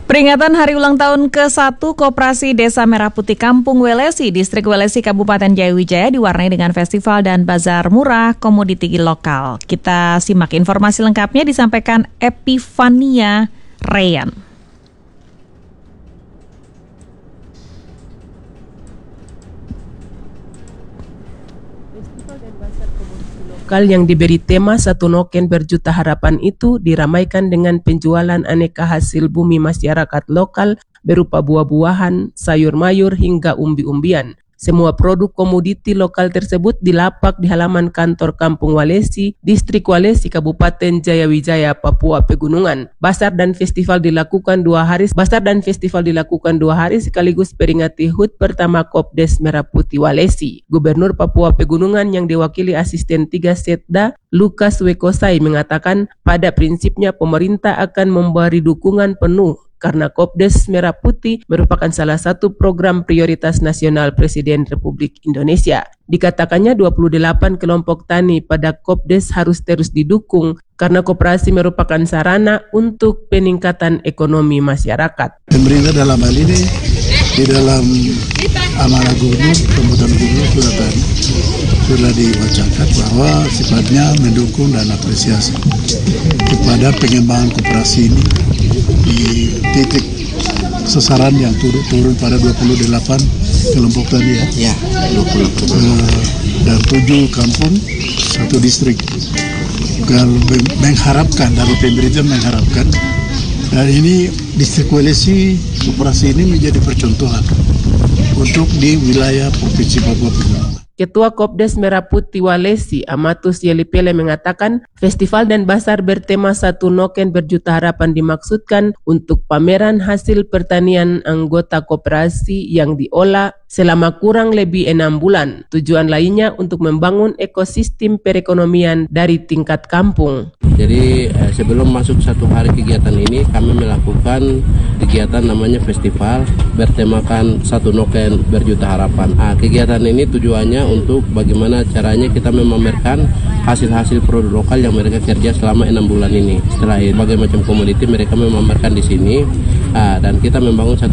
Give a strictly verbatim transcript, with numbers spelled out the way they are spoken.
Peringatan Hari Ulang Tahun ke satu Koperasi Desa Merah Putih Kampung Welesi, Distrik Welesi, Kabupaten Jayawijaya diwarnai dengan festival dan bazar murah komoditi lokal. Kita simak informasi lengkapnya disampaikan Epifania Ryan. Festival dan bazar komoditi lokal yang diberi tema Satu Noken Berjuta Harapan itu diramaikan dengan penjualan aneka hasil bumi masyarakat lokal berupa buah-buahan, sayur mayur hingga umbi-umbian. Semua produk komoditi lokal tersebut dilapak di halaman kantor Kampung Welesi, Distrik Welesi, Kabupaten Jayawijaya, Papua Pegunungan. Basar dan festival dilakukan dua hari. Basar dan festival dilakukan dua hari sekaligus peringati H U T pertama Kopdes Merah Putih Welesi. Gubernur Papua Pegunungan yang diwakili Asisten tiga Setda Lukas Wekosai mengatakan pada prinsipnya pemerintah akan memberi dukungan penuh karena Kopdes Merah Putih merupakan salah satu program prioritas nasional Presiden Republik Indonesia. Dikatakannya dua puluh delapan kelompok tani pada Kopdes harus terus didukung karena koperasi merupakan sarana untuk peningkatan ekonomi masyarakat. Pemerintah dalam hal ini di dalam amanah gubernur, pembuatan gubernur sudah tadi sudah dibacakan bahwa sifatnya mendukung dan apresiasi kepada pengembangan koperasi ini di titik sasaran yang turun-turun pada dua puluh delapan kelompok tadi ya. Ya, dua puluh delapan. Uh, dan tujuh kampung, satu distrik. Kalau mengharapkan dari pemerintah mengharapkan dan ini distrik Welesi koperasi ini menjadi percontohan untuk di wilayah Provinsi Papua Pegunungan. Ketua Kopdes Merah Putih Welesi, Amatus Yelipele mengatakan festival dan bazar bertema Satu Noken Berjuta Harapan dimaksudkan untuk pameran hasil pertanian anggota koperasi yang diolah selama kurang lebih enam bulan. Tujuan lainnya untuk membangun ekosistem perekonomian dari tingkat kampung. Jadi eh, sebelum masuk satu hari kegiatan ini kami melakukan kegiatan namanya festival bertemakan Satu Noken Berjuta Harapan. Ah, kegiatan ini tujuannya untuk bagaimana caranya kita memamerkan hasil-hasil produk lokal yang mereka kerja selama enam bulan ini. Setelah berbagai macam komoditi mereka memamerkan di sini ah, dan kita membangun satu